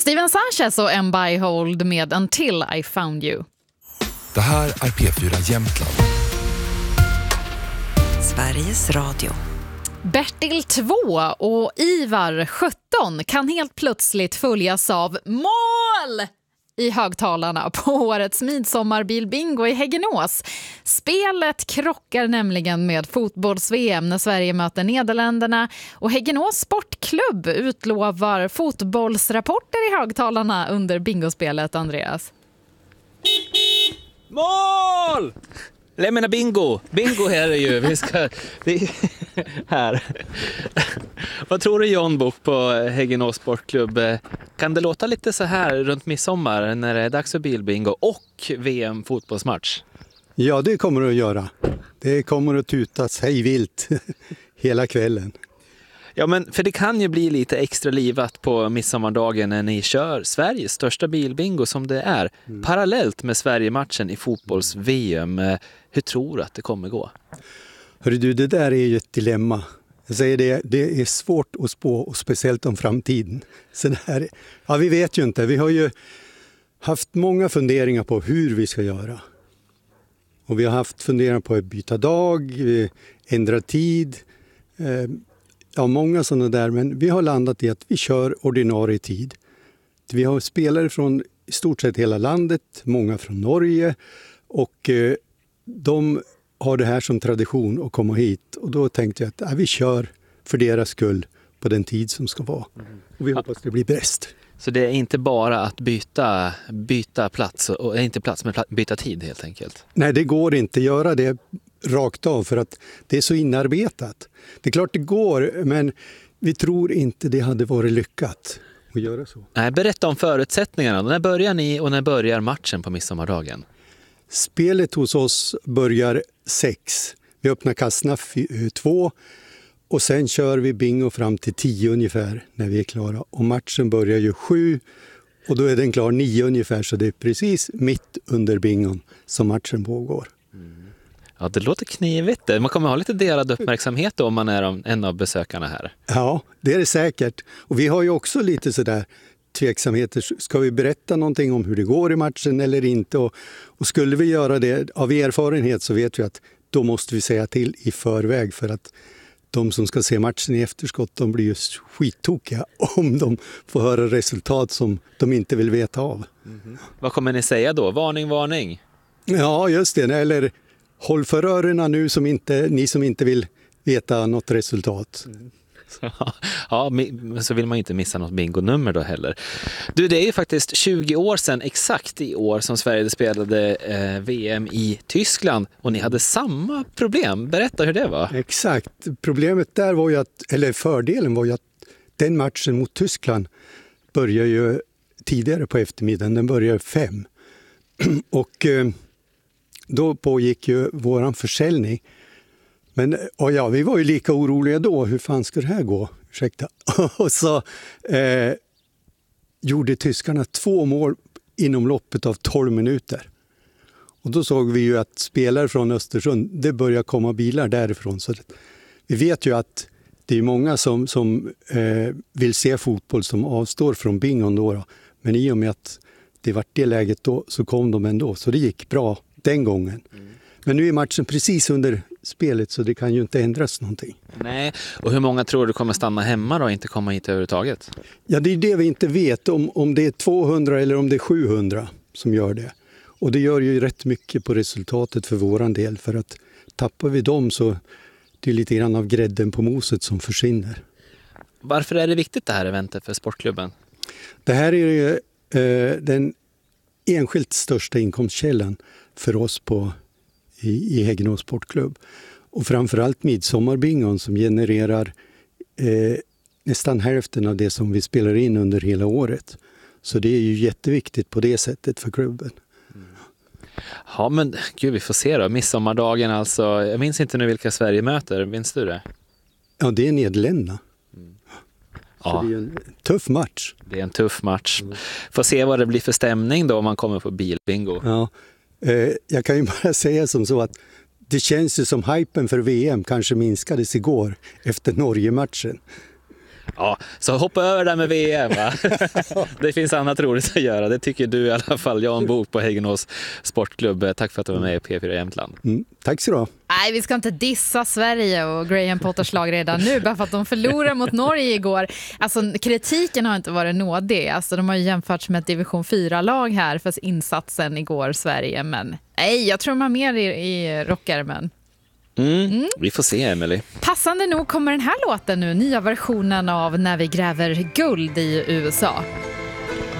Steven Sanchez och M. Byhold med Until I Found You. Det här är P4 Jämtland. Sveriges Radio. Bertil 2 och Ivar 17 kan helt plötsligt följas av mål i högtalarna på årets midsommarbilbingo i Häggenås. Spelet krockar nämligen med fotbolls-VM när Sverige möter Nederländerna, och Häggenås sportklubb utlovar fotbollsrapporter i högtalarna under bingospelet, Andreas. Mål! Jag menar bingo. Bingo här är ju. Här. Vad tror du, John Book på Häggenås sportklubb? Kan det låta lite så här runt midsommar när det är dags för bilbingo och VM-fotbollsmatch? Ja, det kommer det att göra. Det kommer att tutas hejvilt hela kvällen. Ja, men för det kan ju bli lite extra livat på midsommardagen när ni kör Sveriges största bilbingo som det är. Parallellt med Sverige-matchen i fotbolls-VM. Hur tror du att det kommer gå? Hörru du, det där är ju ett dilemma. Jag säger det är svårt att spå, och speciellt om framtiden. Så det här, ja, vi vet ju inte. Vi har ju haft många funderingar på hur vi ska göra. Och vi har haft funderingar på att byta dag, ändra tid. Ja, många sådana där, men vi har landat i att vi kör ordinarie tid. Vi har spelare från i stort sett hela landet, många från Norge, och de har det här som tradition att komma hit. Och då tänkte jag att vi kör för deras skull på den tid som ska vara. Och vi hoppas det blir bäst. Så det är inte bara att byta plats, och inte plats men byta tid helt enkelt? Nej, det går inte att göra det rakt av för att det är så inarbetat. Det är klart det går, men vi tror inte det hade varit lyckat att göra så. Nej, berätta om förutsättningarna. När börjar ni och när börjar matchen på midsommardagen? Spelet hos oss börjar 6. Vi öppnar kassorna 2 och sen kör vi bingo fram till 10 ungefär när vi är klara. Och matchen börjar ju 7 och då är den klar 9 ungefär, så det är precis mitt under bingon som matchen pågår. Ja, det låter knivigt. Man kommer ha lite delad uppmärksamhet då om man är en av besökarna här. Ja, det är det säkert. Och vi har ju också lite sådär tveksamheter. Ska vi berätta någonting om hur det går i matchen eller inte? Och skulle vi göra det av erfarenhet så vet vi att då måste vi säga till i förväg, för att de som ska se matchen i efterskott, de blir ju skittokiga om de får höra resultat som de inte vill veta av. Vad kommer ni säga då? Varning, varning? Ja, just det. Eller håll för öronen nu, ni som inte vill veta något resultat. Ja, så vill man ju inte missa något bingonummer då heller. Du, det är ju faktiskt 20 år sedan exakt i år som Sverige spelade VM i Tyskland, och ni hade samma problem. Berätta hur det var. Exakt. Problemet där var ju fördelen var ju att den matchen mot Tyskland börjar ju tidigare på eftermiddagen. Den börjar 5. Och då pågick ju våran försäljning. Men vi var ju lika oroliga då. Hur fan ska det här gå? Ursäkta. Och så gjorde tyskarna 2 mål inom loppet av 12 minuter. Och då såg vi ju att spelare från Östersund, det börjar komma bilar därifrån. Så vi vet ju att det är många som vill se fotboll som avstår från bingon då. Men i och med att det var det läget då, så kom de ändå. Så det gick bra den gången. Men nu är matchen precis under spelet, så det kan ju inte ändras någonting. Nej, och hur många tror du kommer stanna hemma då och inte komma hit överhuvudtaget? Ja, det är det vi inte vet, om det är 200 eller om det är 700 som gör det. Och det gör ju rätt mycket på resultatet för våran del, för att tappar vi dem så det är lite grann av grädden på moset som försvinner. Varför är det viktigt det här eventet för sportklubben? Det här är ju den enskilt största inkomstkällan för oss i Häggenås sportklubb. Och framförallt midsommarbingon som genererar nästan hälften av det som vi spelar in under hela året. Så det är ju jätteviktigt på det sättet för klubben. Ja, men gud, vi får se då. Midsommardagen alltså. Jag minns inte nu vilka Sverige möter. Minns du det? Ja, det är Nederländerna. Ja. Så det är en tuff match. Det är en tuff match. Får se vad det blir för stämning då om man kommer på bilbingo. Ja, jag kan ju bara säga som så att det känns ju som hypen för VM kanske minskades igår efter Norge-matchen. Ja, så hoppa över där med VM, va? Det finns annat roligt att göra. Det tycker du i alla fall. Jan Bok på Häggenås Sportklubb. Tack för att du var med i P4 Jämtland. Tack så du ha. Nej, vi ska inte dissa Sverige och Graham Potters lag redan nu bara för att de förlorade mot Norge igår. Alltså, kritiken har inte varit nådig. Alltså, de har ju jämförts med ett division 4-lag här för insatsen igår, Sverige. Men nej, jag tror de har mer i rockärmen. Vi får se, Emily. Passande nog kommer den här låten nu, nya versionen av När vi gräver guld i USA.